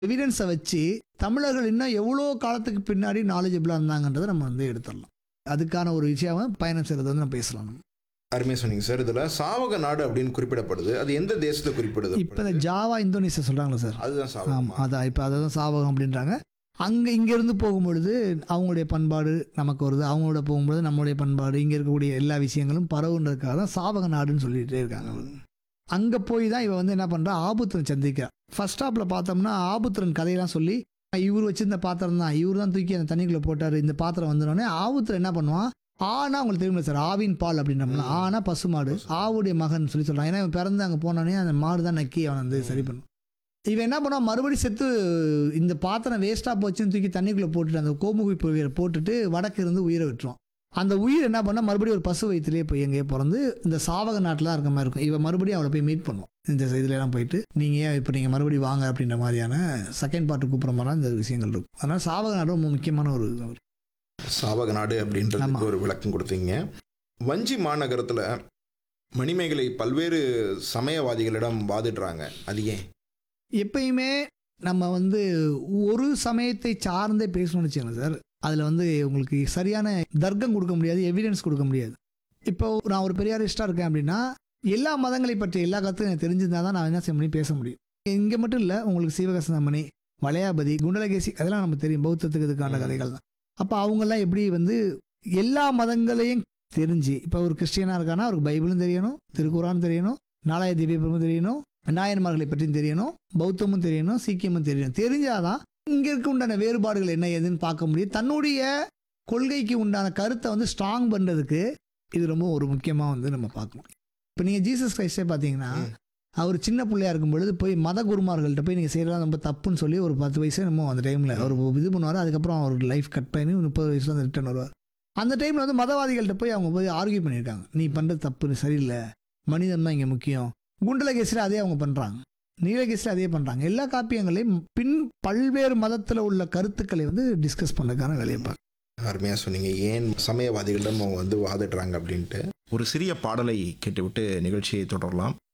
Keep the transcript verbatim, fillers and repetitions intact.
எவிடன்ஸை வச்சு தமிழர்கள் இன்னும் எவ்வளோ காலத்துக்கு பின்னாடி நாலேஜபிளாக இருந்தாங்கன்றதை நம்ம வந்து எடுத்துடலாம். அதுக்கான ஒரு விஷயம் பயணம் செய்கிறது வந்து நம்ம பேசலாம். அருமையாக சொன்னீங்க சார். இதில் சாவக நாடு அப்படின்னு குறிப்பிடப்படுது. அது எந்த தேசத்தை குறிப்பிடுது? இப்போ இந்த ஜாவா இந்தோனேஷியா சொல்கிறாங்களா சார்? அதுதான் சாவகம். ஆமாம், அதான் இப்போ அதை தான் சாவகம் அப்படின்றாங்க. அங்கே இங்கேருந்து போகும்பொழுது அவங்களுடைய பண்பாடு நமக்கு வருது, அவங்களோட போகும்பொழுது நம்மளுடைய பண்பாடு, இங்கே இருக்கக்கூடிய எல்லா விஷயங்களும் பரவுன்றதுக்காக தான் சாவக நாடுன்னு சொல்லிகிட்டே இருக்காங்க. அங்கே போய் தான் இவன் வந்து என்ன பண்ணுறா, ஆபுத்திரன் சந்திக்கிறா. ஃபர்ஸ்ட் ஸ்டாப்பில் பார்த்தோம்னா ஆபுத்திரன் கதையெல்லாம் சொல்லி இவர் வச்சிருந்த பாத்திரம் தான், இவர் தான் தூக்கி அந்த தண்ணிக்குள்ளே போட்டார், இந்த பாத்திரம் வந்தோடனே ஆபுத்திரன் என்ன பண்ணுவான், ஆனா உங்களுக்கு தெரியுமா சார், ஆவின் பால் அப்படின்றோம்னா ஆனா பசுமாடு, ஆவுடைய மகன் சொல்லி சொல்கிறான். ஏன்னா இவன் பிறந்து அங்கே போனோடனே அந்த மாடு தான் நக்கி அவன் வந்து சரி பண்ணும். இவன் என்ன பண்ணுவான், மறுபடியும் செத்து இந்த பாத்திரம் வேஸ்ட்டாக போச்சுன்னு தூக்கி தண்ணிக்குள்ளே போட்டுட்டு அந்த கோமுகி புவியரை போட்டுட்டு வடக்கு இருந்து உயிரை விட்டுருவான். அந்த உயிர் என்ன பண்ணால் மறுபடியும் ஒரு பசு வயிற்றுலேயே போய் எங்கேயே பிறந்து இந்த சாவக நாட்டில் தான் இருக்க மாதிரி இருக்கும். இவன் மறுபடியும் அவளை போய் மீட் பண்ணுவான். இந்த இதுலலாம் போயிட்டு நீங்கள் ஏன் இப்போ நீங்கள் மறுபடியும் வாங்க அப்படின்ற மாதிரியான செகண்ட் பார்ட்டு கூப்பிட்ற மாதிரி இந்த விஷயங்கள் இருக்கும். அதனால் சாவக நாடு ரொம்ப முக்கியமான ஒரு சாவக நாடு அப்படின்றதுக்கு ஒரு விளக்கம் கொடுத்தீங்க. வஞ்சி மாநகரத்தில் மணிமேகலை பல்வேறு சமயவாதிகளிடம் வாதிடுறாங்க. அது ஏன்? எப்பயுமே நம்ம வந்து ஒரு சமயத்தை சார்ந்தே பேசணும்னு வச்சுக்கோங்க சார், அதில் வந்து உங்களுக்கு சரியான தர்க்கம் கொடுக்க முடியாது, எவிடன்ஸ் கொடுக்க முடியாது. இப்போ நான் ஒரு பெரியாரிஸ்டாக இருக்கேன் அப்படின்னா எல்லா மதங்களை பற்றி எல்லா கருத்தும் எனக்கு தெரிஞ்சிருந்தால் தான் நான் என்ன செய்ய முடியும், பேச முடியும். இங்கே மட்டும் இல்லை, உங்களுக்கு சீவகசந்தமணி, வளையாபதி, குண்டலகேசி அதெல்லாம் நமக்கு தெரியும், பௌத்தத்துக்கு இதுக்கான கதைகள் தான். அப்போ அவங்கெல்லாம் எப்படி வந்து எல்லா மதங்களையும் தெரிஞ்சு, இப்போ ஒரு கிறிஸ்டியனாக இருக்கானா அவருக்கு பைபிளும் தெரியணும், திருக்குரான் தெரியணும், நாலாயிர திவ்யபுரமும் தெரியணும், நாயன்மார்களை பற்றியும் தெரியணும், பௌத்தமும் தெரியணும், சீக்கியமும் தெரியணும். தெரிஞ்சாதான் இங்கே இருக்க உண்டான வேறுபாடுகள் என்ன ஏதுன்னு பார்க்க முடியும். தன்னுடைய கொள்கைக்கு உண்டான கருத்தை வந்து ஸ்ட்ராங் பண்ணுறதுக்கு இது ரொம்ப ஒரு முக்கியமாக வந்து நம்ம பார்க்கணும். இப்போ நீங்கள் ஜீசஸ் கிரைஸ்டே பார்த்தீங்கன்னா அவர் சின்ன பிள்ளையா இருக்கும் பொழுது போய் மத குருமார்கள்ட்ட போய் நீங்கள் செய்யலாம் ரொம்ப தப்புன்னு சொல்லி ஒரு பத்து வயசு நம்ம அந்த டைமில் அவர் இது பண்ணுவார். அதுக்கப்புறம் அவர் லைஃப் கட் பண்ணி முப்பது வயசுல வந்து ரிட்டர்ன் வருவார். அந்த டைமில் வந்து மதவாதிகள்கிட்ட போய் அவங்க போய் ஆர்கியூ பண்ணியிருக்காங்க, நீ பண்ணுறது தப்பு, சரியில்லை, மனிதன் தான் இங்கே முக்கியம். குண்டலகேசியில் அதே அவங்க பண்ணுறாங்க, நீலகேசியில் அதே பண்ணுறாங்க. எல்லா காப்பியங்களையும் பின் பல்வேறு மதத்தில் உள்ள கருத்துக்களை வந்து டிஸ்கஸ் பண்ணுறதுக்கான வேலையை பார்க்க. அருமையாக சொன்னீங்க. ஏன் சமயவாதிகளிடம் அவங்க வந்து வாதிடுறாங்க அப்படின்ட்டு. ஒரு சிறிய பாடலை கேட்டுவிட்டு நிகழ்ச்சியை தொடரலாம்.